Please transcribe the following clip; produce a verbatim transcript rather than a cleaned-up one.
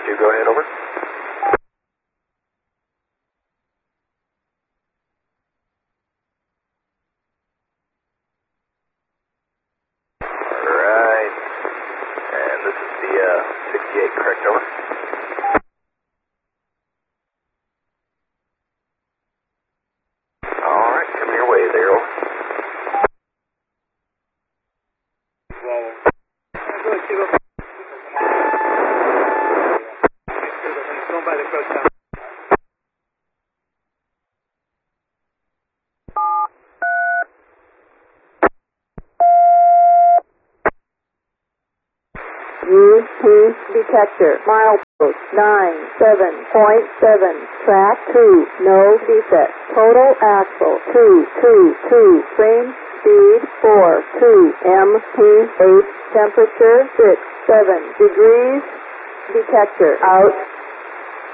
two, go ahead, over. Alright. And this is the uh, sixty-eight, correct, over. Alright, come your way there, over. U P detector, milepost nine seven point seven, track two, no defect, total axle two two two, frame speed four two, M P eight, temperature six seven degrees, detector out.